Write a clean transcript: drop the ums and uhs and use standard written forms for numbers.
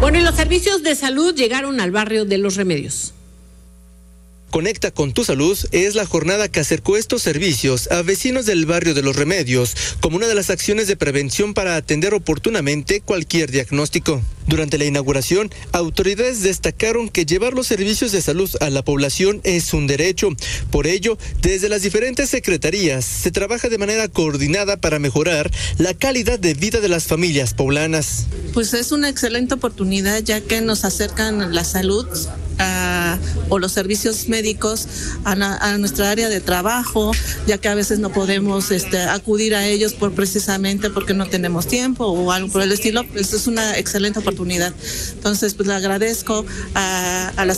Bueno, y los servicios de salud llegaron al barrio de Los Remedios. Conecta con tu salud es la jornada que acercó estos servicios a vecinos del barrio de Los Remedios como una de las acciones de prevención para atender oportunamente cualquier diagnóstico. Durante la inauguración, autoridades destacaron que llevar los servicios de salud a la población es un derecho. Por ello, desde las diferentes secretarías se trabaja de manera coordinada para mejorar la calidad de vida de las familias poblanas. Pues es una excelente oportunidad, ya que nos acercan la salud o los servicios médicos a nuestra área de trabajo, ya que a veces no podemos acudir a ellos precisamente porque no tenemos tiempo o algo por el estilo. Pues es una excelente oportunidad. Entonces, pues le agradezco a las